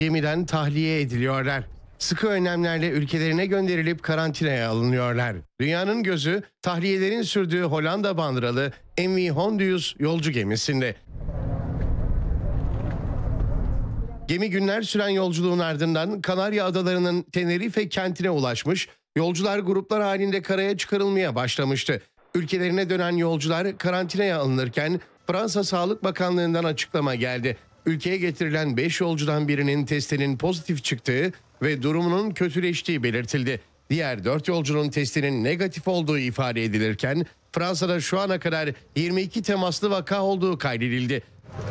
gemiden tahliye ediliyorlar. Sıkı önlemlerle ülkelerine gönderilip karantinaya alınıyorlar. Dünyanın gözü tahliyelerin sürdüğü Hollanda bandıralı MV Hondius yolcu gemisinde. Gemi günler süren yolculuğun ardından Kanarya Adaları'nın Tenerife kentine ulaşmış, yolcular gruplar halinde karaya çıkarılmaya başlamıştı. Ülkelerine dönen yolcular karantinaya alınırken Fransa Sağlık Bakanlığı'ndan açıklama geldi. Ülkeye getirilen 5 yolcudan birinin testinin pozitif çıktığı ve durumunun kötüleştiği belirtildi. Diğer 4 yolcunun testinin negatif olduğu ifade edilirken Fransa'da şu ana kadar 22 temaslı vaka olduğu kaydedildi.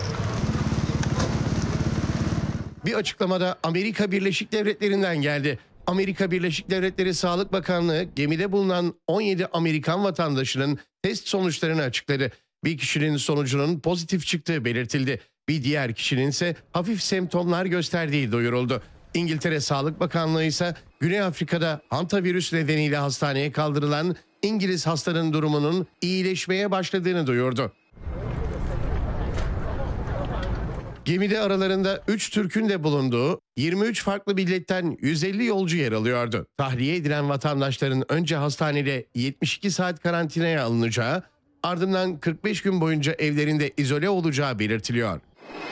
Bir açıklamada Amerika Birleşik Devletleri'nden geldi. Amerika Birleşik Devletleri Sağlık Bakanlığı gemide bulunan 17 Amerikan vatandaşının test sonuçlarını açıkladı. Bir kişinin sonucunun pozitif çıktığı belirtildi. Bir diğer kişinin ise hafif semptomlar gösterdiği duyuruldu. İngiltere Sağlık Bakanlığı ise Güney Afrika'da hantavirüs nedeniyle hastaneye kaldırılan İngiliz hastanın durumunun iyileşmeye başladığını duyurdu. Gemide aralarında 3 Türk'ün de bulunduğu 23 farklı milletten 150 yolcu yer alıyordu. Tahliye edilen vatandaşların önce hastanede 72 saat karantinaya alınacağı, ardından 45 gün boyunca evlerinde izole olacağı belirtiliyor.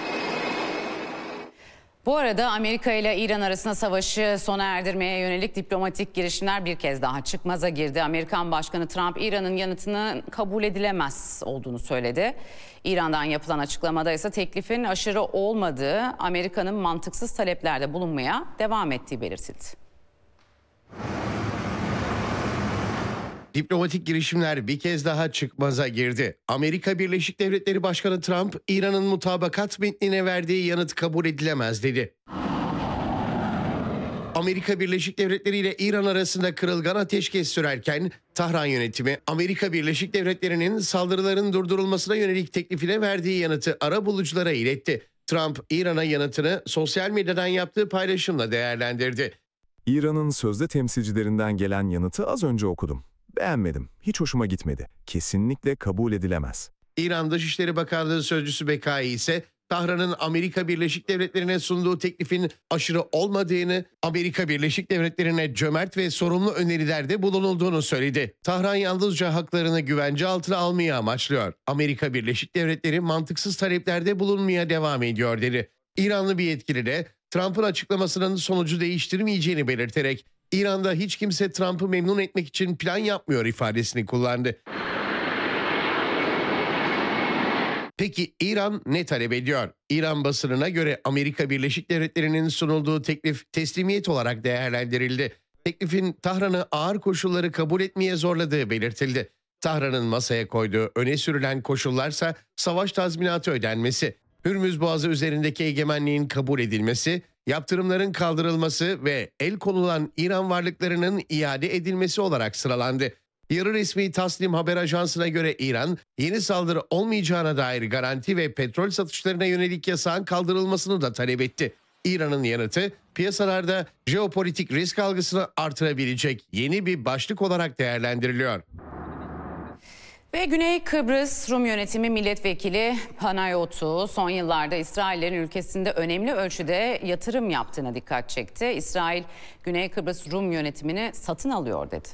Bu arada Amerika ile İran arasında savaşı sona erdirmeye yönelik diplomatik girişimler bir kez daha çıkmaza girdi. Amerikan Başkanı Trump, İran'ın yanıtını kabul edilemez olduğunu söyledi. İran'dan yapılan açıklamada ise teklifin aşırı olmadığı, Amerika'nın mantıksız taleplerde bulunmaya devam ettiği belirtildi. Diplomatik girişimler bir kez daha çıkmaza girdi. Amerika Birleşik Devletleri Başkanı Trump, İran'ın mutabakat metnine verdiği yanıt kabul edilemez dedi. Amerika Birleşik Devletleri ile İran arasında kırılgan ateşkes sürerken Tahran yönetimi Amerika Birleşik Devletleri'nin saldırıların durdurulmasına yönelik teklifine verdiği yanıtı arabuluculara iletti. Trump, İran'a yanıtını sosyal medyadan yaptığı paylaşımla değerlendirdi. İran'ın sözde temsilcilerinden gelen yanıtı az önce okudum. Beğenmedim, hiç hoşuma gitmedi. Kesinlikle kabul edilemez. İran Dışişleri Bakanlığı Sözcüsü Bekai ise Tahran'ın Amerika Birleşik Devletleri'ne sunduğu teklifin aşırı olmadığını, Amerika Birleşik Devletleri'ne cömert ve sorumlu önerilerde bulunulduğunu söyledi. Tahran yalnızca haklarını güvence altına almayı amaçlıyor. Amerika Birleşik Devletleri mantıksız taleplerde bulunmaya devam ediyor dedi. İranlı bir yetkili de Trump'ın açıklamasının sonucu değiştirmeyeceğini belirterek İran'da hiç kimse Trump'ı memnun etmek için plan yapmıyor ifadesini kullandı. Peki İran ne talep ediyor? İran basınına göre Amerika Birleşik Devletleri'nin sunulduğu teklif teslimiyet olarak değerlendirildi. Teklifin Tahran'ı ağır koşulları kabul etmeye zorladığı belirtildi. Tahran'ın masaya koyduğu öne sürülen koşullarsa savaş tazminatı ödenmesi, Hürmüz Boğazı üzerindeki egemenliğin kabul edilmesi, yaptırımların kaldırılması ve el konulan İran varlıklarının iade edilmesi olarak sıralandı. Yarı resmi Tasnim haber ajansına göre İran, yeni saldırı olmayacağına dair garanti ve petrol satışlarına yönelik yasağın kaldırılmasını da talep etti. İran'ın yanıtı, piyasalarda jeopolitik risk algısını artırabilecek yeni bir başlık olarak değerlendiriliyor. Ve Güney Kıbrıs Rum Yönetimi Milletvekili Panayotou son yıllarda İsraillerin ülkesinde önemli ölçüde yatırım yaptığına dikkat çekti. İsrail, Güney Kıbrıs Rum Yönetimini satın alıyor dedi.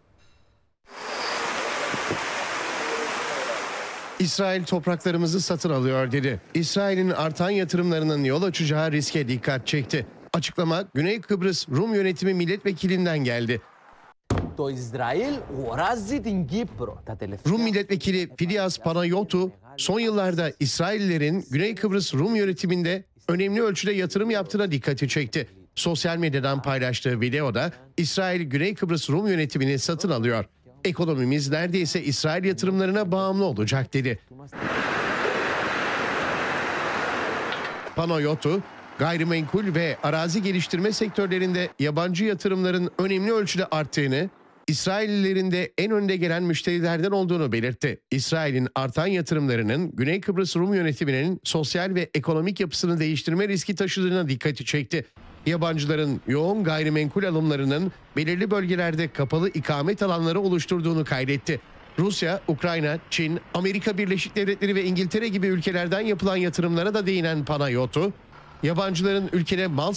İsrail topraklarımızı satın alıyor dedi. İsrail'in artan yatırımlarının yol açacağı riske dikkat çekti. Açıklama Güney Kıbrıs Rum Yönetimi Milletvekilinden geldi. Rum milletvekili Fidias Panayotou, son yıllarda İsraillerin Güney Kıbrıs Rum yönetiminde önemli ölçüde yatırım yaptığına dikkati çekti. Sosyal medyadan paylaştığı videoda İsrail Güney Kıbrıs Rum yönetimini satın alıyor. Ekonomimiz neredeyse İsrail yatırımlarına bağımlı olacak dedi. Panayotou, gayrimenkul ve arazi geliştirme sektörlerinde yabancı yatırımların önemli ölçüde arttığını, İsraillilerin de en önde gelen müşterilerden olduğunu belirtti. İsrail'in artan yatırımlarının Güney Kıbrıs Rum yönetiminin sosyal ve ekonomik yapısını değiştirme riski taşıdığına dikkati çekti. Yabancıların yoğun gayrimenkul alımlarının belirli bölgelerde kapalı ikamet alanları oluşturduğunu kaydetti. Rusya, Ukrayna, Çin, Amerika Birleşik Devletleri ve İngiltere gibi ülkelerden yapılan yatırımlara da değinen Panayotou, yabancıların ülkede mal